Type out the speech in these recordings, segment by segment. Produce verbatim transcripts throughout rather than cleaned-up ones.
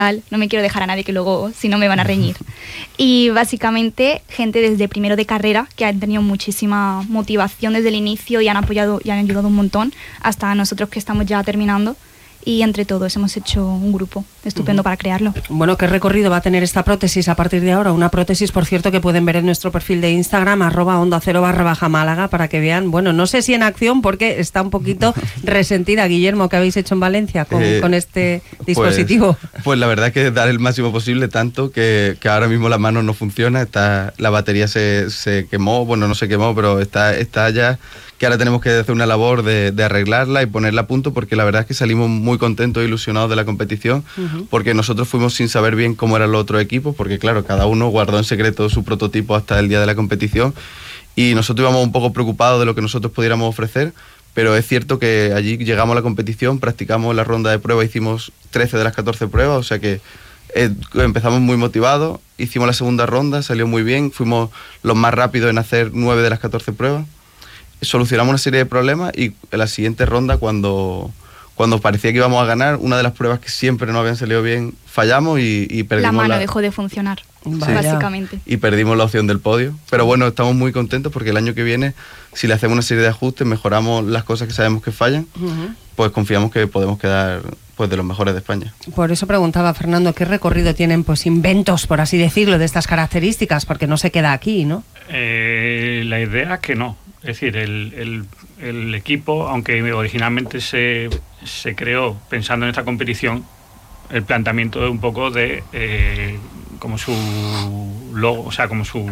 no me quiero dejar a nadie que luego si no me van a reñir. Y básicamente gente desde primero de carrera que han tenido muchísima motivación desde el inicio y han apoyado y han ayudado un montón, hasta nosotros que estamos ya terminando. Y entre todos hemos hecho un grupo estupendo uh-huh. para crearlo. Bueno, ¿qué recorrido va a tener esta prótesis a partir de ahora? Una prótesis, por cierto, que pueden ver en nuestro perfil de Instagram, arroba onda cero barra baja Málaga, para que vean, bueno, no sé si en acción, porque está un poquito resentida. Guillermo, ¿qué habéis hecho en Valencia con, eh, con este dispositivo? Pues, pues la verdad es que dar el máximo posible, tanto que, que ahora mismo la mano no funciona, está, la batería se, se quemó, bueno, no se quemó, pero está, está ya... que ahora tenemos que hacer una labor de, de arreglarla y ponerla a punto, porque la verdad es que salimos muy contentos e ilusionados de la competición, uh-huh. porque nosotros fuimos sin saber bien cómo eran los otros equipos, porque claro, cada uno guardó en secreto su prototipo hasta el día de la competición, y nosotros íbamos un poco preocupados de lo que nosotros pudiéramos ofrecer, pero es cierto que allí llegamos a la competición, practicamos la ronda de prueba, hicimos trece de las catorce pruebas, o sea que eh, empezamos muy motivados, hicimos la segunda ronda, salió muy bien, fuimos los más rápidos en hacer nueve de las catorce pruebas, solucionamos una serie de problemas y en la siguiente ronda, cuando, cuando parecía que íbamos a ganar, una de las pruebas que siempre no habían salido bien, fallamos y, y perdimos la mano la... dejó de funcionar, sí, básicamente. Y perdimos la opción del podio. Pero bueno, estamos muy contentos porque el año que viene, si le hacemos una serie de ajustes, mejoramos las cosas que sabemos que fallan, uh-huh. pues confiamos que podemos quedar pues de los mejores de España. Por eso preguntaba, Fernando, ¿qué recorrido tienen pues inventos, por así decirlo, de estas características? Porque no se queda aquí, ¿no? Eh, la idea es que no. Es decir, el, el, el equipo, aunque originalmente se, se creó pensando en esta competición, el planteamiento es un poco de eh, como su logo, o sea, como su,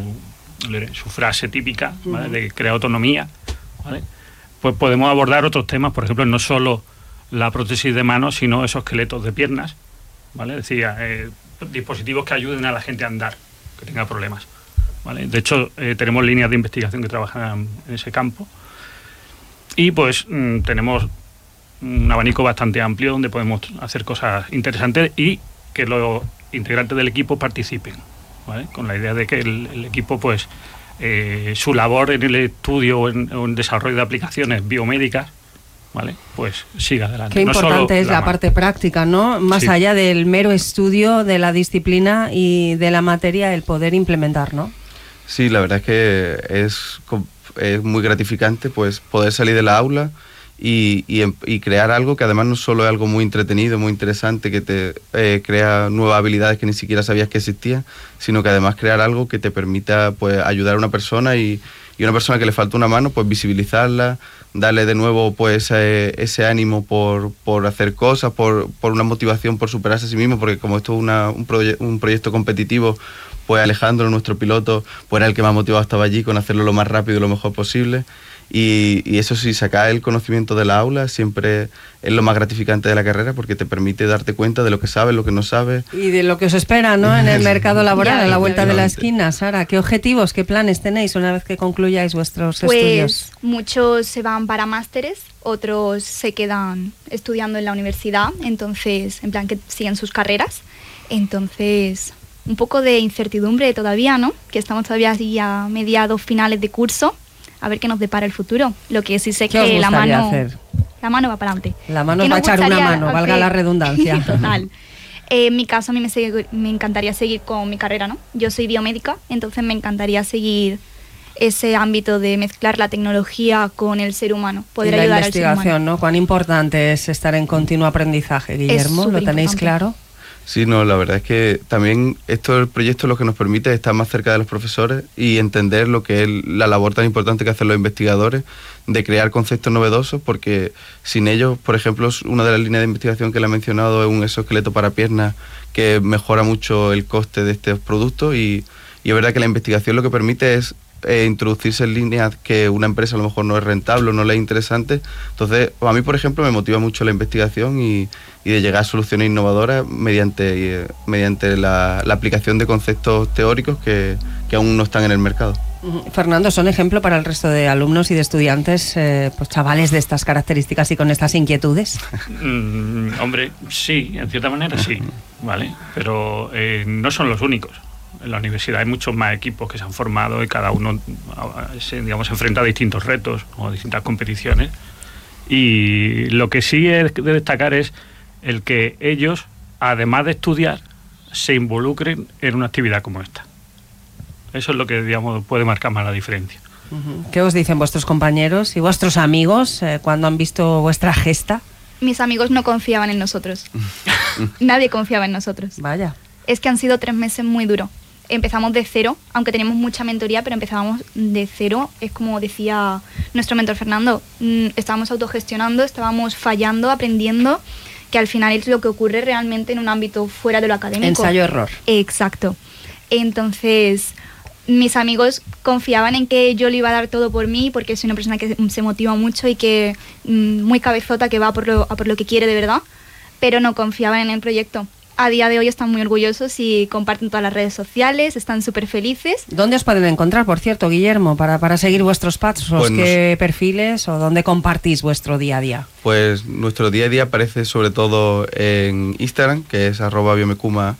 su frase típica, ¿vale? De crear autonomía, ¿vale? Pues podemos abordar otros temas, por ejemplo, no solo la prótesis de manos, sino esos esqueletos de piernas, ¿vale? Es decir, eh, dispositivos que ayuden a la gente a andar, que tenga problemas. ¿Vale? De hecho, eh, tenemos líneas de investigación que trabajan en ese campo y pues mmm, tenemos un abanico bastante amplio donde podemos hacer cosas interesantes y que los integrantes del equipo participen, ¿vale? Con la idea de que el, el equipo, pues, eh, su labor en el estudio o en, o en desarrollo de aplicaciones biomédicas, ¿vale? Pues siga adelante. Qué importante no es la, la parte práctica, ¿no? Más sí. allá del mero estudio de la disciplina y de la materia, el poder implementar, ¿no? Sí, la verdad es que es, es muy gratificante pues poder salir de la aula y, y, y crear algo que además no solo es algo muy entretenido, muy interesante, que te eh, crea nuevas habilidades que ni siquiera sabías que existían, sino que además crear algo que te permita pues ayudar a una persona y, y una persona que le falta una mano, pues visibilizarla, darle de nuevo pues ese, ese ánimo por, por hacer cosas, por, por una motivación por superarse a sí mismo, porque como esto es una, un, proye- un proyecto competitivo, pues Alejandro, nuestro piloto, pues era el que más motivado estaba allí con hacerlo lo más rápido y lo mejor posible. Y, y eso sí, sacar el conocimiento de la aula siempre es lo más gratificante de la carrera, porque te permite darte cuenta de lo que sabes, lo que no sabes. Y de lo que os espera, ¿no? En el mercado laboral, a la vuelta de la esquina. Sara, ¿qué objetivos, qué planes tenéis una vez que concluyáis vuestros pues, estudios? Pues muchos se van para másteres, otros se quedan estudiando en la universidad, entonces, en plan que siguen sus carreras. Entonces, un poco de incertidumbre todavía, ¿no? Que estamos todavía así a mediados, finales de curso. A ver qué nos depara el futuro. Lo que sí sé que la mano, hacer? la mano va para adelante. La mano va a echar una mano, valga okay. la redundancia. Total. Eh, en mi caso, a mí me, sigue, me encantaría seguir con mi carrera, ¿no? Yo soy biomédica, entonces me encantaría seguir ese ámbito de mezclar la tecnología con el ser humano, poder y la ayudar al ser humano. investigación, ¿no? Cuán importante es estar en continuo aprendizaje, Guillermo, ¿lo tenéis claro? Sí, no, la verdad es que también esto el proyecto lo que nos permite es estar más cerca de los profesores y entender lo que es la labor tan importante que hacen los investigadores de crear conceptos novedosos, porque sin ellos, por ejemplo, una de las líneas de investigación que le he mencionado es un exoesqueleto para piernas que mejora mucho el coste de estos productos y, y es verdad que la investigación lo que permite es eh, introducirse en líneas que una empresa a lo mejor no es rentable o no le es interesante. Entonces, a mí, por ejemplo, me motiva mucho la investigación y, y de llegar a soluciones innovadoras mediante, mediante la, la aplicación de conceptos teóricos que, que aún no están en el mercado. Fernando, ¿son ejemplo para el resto de alumnos y de estudiantes, eh, pues chavales de estas características y con estas inquietudes? mm, hombre, sí, en cierta manera sí, ¿vale? Pero eh, no son los únicos. En la universidad hay muchos más equipos que se han formado y cada uno se, digamos, se enfrenta a distintos retos o a distintas competiciones. Y lo que sí es de destacar es el que ellos además de estudiar, se involucren en una actividad como esta. Eso es lo que, digamos, puede marcar más la diferencia. Uh-huh. ¿Qué os dicen vuestros compañeros y vuestros amigos eh, cuando han visto vuestra gesta? Mis amigos no confiaban en nosotros. Nadie confiaba en nosotros. Vaya. Es que han sido tres meses muy duros. Empezamos de cero, aunque teníamos mucha mentoría, pero empezábamos de cero. Es como decía nuestro mentor Fernando, estábamos autogestionando, estábamos fallando, aprendiendo, que al final es lo que ocurre realmente en un ámbito fuera de lo académico. Ensayo-error. Exacto. Entonces, mis amigos confiaban en que yo le iba a dar todo por mí, porque soy una persona que se motiva mucho y que muy cabezota, que va por lo, a por lo que quiere de verdad, pero no confiaban en el proyecto. A día de hoy están muy orgullosos y comparten todas las redes sociales, están súper felices. ¿Dónde os pueden encontrar, por cierto, Guillermo, para, para seguir vuestros pasos? Pues ¿qué nos... perfiles o dónde compartís vuestro día a día? Pues nuestro día a día aparece sobre todo en Instagram, que es arroba biomecuma,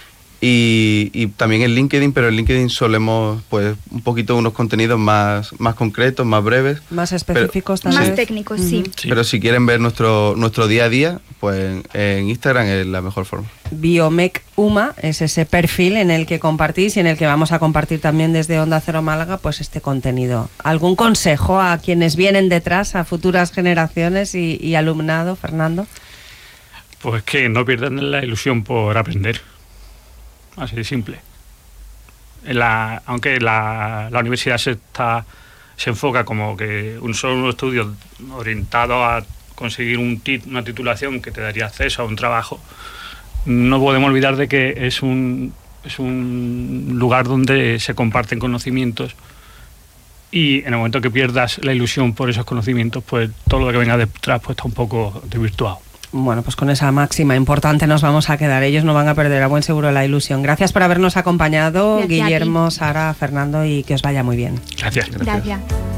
y, y también en LinkedIn, pero en LinkedIn solemos pues un poquito unos contenidos más, más concretos, más breves. Más específicos pero, también. Más técnicos, uh-huh. sí. sí. Pero si quieren ver nuestro, nuestro día a día, pues en Instagram es la mejor forma. Biomecuma es ese perfil en el que compartís y en el que vamos a compartir también desde Onda Cero Málaga pues este contenido. ¿Algún consejo a quienes vienen detrás, a futuras generaciones y, y alumnado, Fernando? Pues que no pierdan la ilusión por aprender. Así de simple. La, aunque la, la universidad se está se enfoca como que un solo un estudio orientado a conseguir un tit, una titulación que te daría acceso a un trabajo, no podemos olvidar de que es un, es un lugar donde se comparten conocimientos y en el momento que pierdas la ilusión por esos conocimientos, pues todo lo que venga detrás pues está un poco desvirtuado. Bueno, pues con esa máxima importante nos vamos a quedar. Ellos no van a perder a buen seguro la ilusión. Gracias por habernos acompañado, Gracias, Guillermo, Sara, Fernando, y que os vaya muy bien. Gracias. Gracias. Gracias.